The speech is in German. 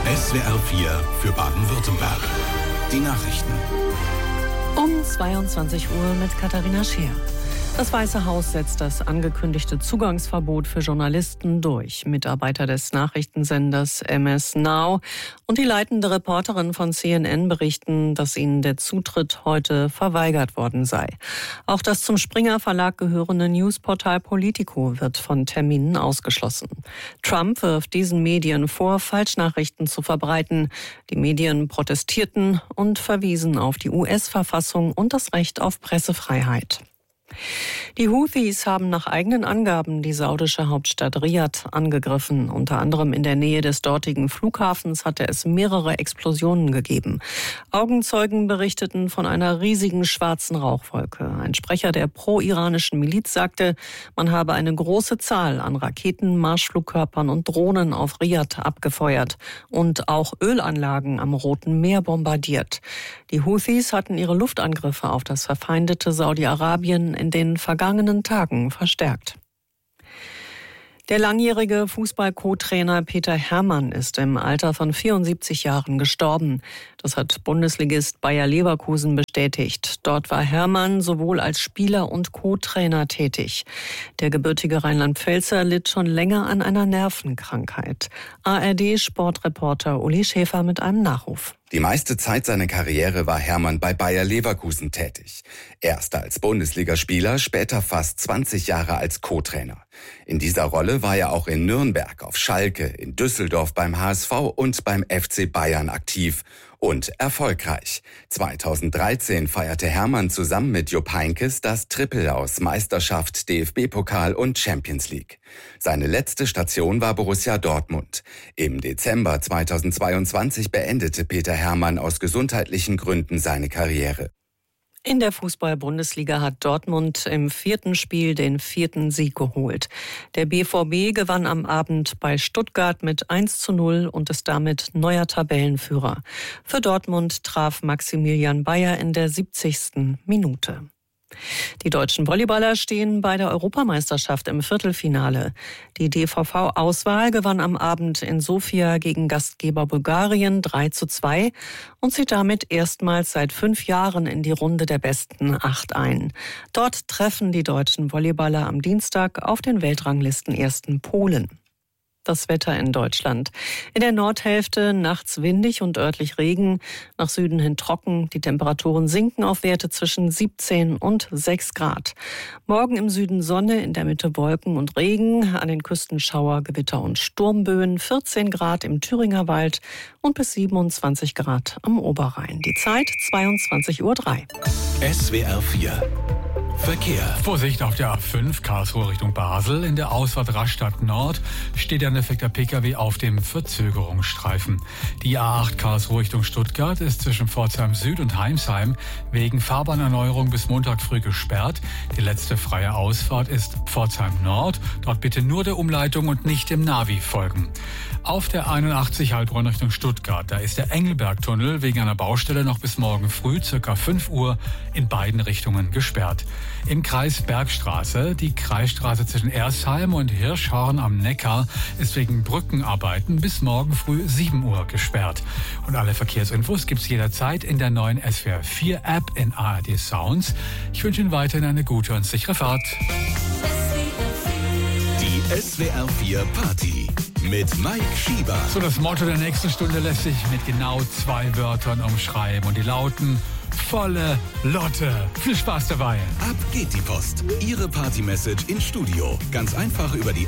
SWR 4 für Baden-Württemberg. Die Nachrichten. Um 22 Uhr mit Katharina Scheer. Das Weiße Haus setzt das angekündigte Zugangsverbot für Journalisten durch. Mitarbeiter des Nachrichtensenders MS Now und die leitende Reporterin von CNN berichten, dass ihnen der Zutritt heute verweigert worden sei. Auch das zum Springer Verlag gehörende Newsportal Politico wird von Terminen ausgeschlossen. Trump wirft diesen Medien vor, Falschnachrichten zu verbreiten. Die Medien protestierten und verwiesen auf die US-Verfassung und das Recht auf Pressefreiheit. Die Houthis haben nach eigenen Angaben die saudische Hauptstadt Riad angegriffen. Unter anderem in der Nähe des dortigen Flughafens hatte es mehrere Explosionen gegeben. Augenzeugen berichteten von einer riesigen schwarzen Rauchwolke. Ein Sprecher der pro-iranischen Miliz sagte, man habe eine große Zahl an Raketen, Marschflugkörpern und Drohnen auf Riad abgefeuert und auch Ölanlagen am Roten Meer bombardiert. Die Houthis hatten ihre Luftangriffe auf das verfeindete Saudi-Arabien in den vergangenen Tagen verstärkt. Der langjährige Fußball-Co-Trainer Peter Herrmann ist im Alter von 74 Jahren gestorben. Das hat Bundesligist Bayer Leverkusen bestätigt. Dort war Herrmann sowohl als Spieler und Co-Trainer tätig. Der gebürtige Rheinland-Pfälzer litt schon länger an einer Nervenkrankheit. ARD-Sportreporter Uli Schäfer mit einem Nachruf. Die meiste Zeit seiner Karriere war Herrmann bei Bayer Leverkusen tätig. Erst als Bundesligaspieler, später fast 20 Jahre als Co-Trainer. In dieser Rolle war er auch in Nürnberg, auf Schalke, in Düsseldorf beim HSV und beim FC Bayern aktiv. Und erfolgreich. 2013 feierte Herrmann zusammen mit Jupp Heynckes das Triple aus Meisterschaft, DFB-Pokal und Champions League. Seine letzte Station war Borussia Dortmund. Im Dezember 2022 beendete Peter Herrmann aus gesundheitlichen Gründen seine Karriere. In der Fußball-Bundesliga hat Dortmund im 4. Spiel den 4. Sieg geholt. Der BVB gewann am Abend bei Stuttgart mit 1:0 und ist damit neuer Tabellenführer. Für Dortmund traf Maximilian Bayer in der 70. Minute. Die deutschen Volleyballer stehen bei der Europameisterschaft im Viertelfinale. Die DVV-Auswahl gewann am Abend in Sofia gegen Gastgeber Bulgarien 3:2 und zieht damit erstmals seit 5 Jahren in die Runde der besten 8 ein. Dort treffen die deutschen Volleyballer am Dienstag auf den Weltranglistenersten Polen. Das Wetter in Deutschland. In der Nordhälfte nachts windig und örtlich Regen, nach Süden hin trocken. Die Temperaturen sinken auf Werte zwischen 17 und 6 Grad. Morgen im Süden Sonne, in der Mitte Wolken und Regen, an den Küsten Schauer, Gewitter und Sturmböen, 14 Grad im Thüringer Wald und bis 27 Grad am Oberrhein. Die Zeit 22:03 Uhr. SWR 4 Verkehr. Vorsicht auf der A5 Karlsruhe Richtung Basel. In der Ausfahrt Rastatt Nord steht ein defekter Pkw auf dem Verzögerungsstreifen. Die A8 Karlsruhe Richtung Stuttgart ist zwischen Pforzheim Süd und Heimsheim wegen Fahrbahnerneuerung bis Montag früh gesperrt. Die letzte freie Ausfahrt ist Pforzheim Nord. Dort bitte nur der Umleitung und nicht dem Navi folgen. Auf der 81 Heilbronn Richtung Stuttgart, da ist der Engelbergtunnel wegen einer Baustelle noch bis morgen früh, ca. 5 Uhr, in beiden Richtungen gesperrt. Im Kreis Bergstraße, die Kreisstraße zwischen Ersheim und Hirschhorn am Neckar, ist wegen Brückenarbeiten bis morgen früh 7 Uhr gesperrt. Und alle Verkehrsinfos gibt's jederzeit in der neuen SWR 4 App in ARD Sounds. Ich wünsche Ihnen weiterhin eine gute und sichere Fahrt. Die SWR 4 Party mit Mike Schieber. So, das Motto der nächsten Stunde lässt sich mit genau 2 Wörtern umschreiben und die lauten volle Lotte. Viel Spaß dabei. Ab geht die Post. Ihre Party-Message ins Studio. Ganz einfach über die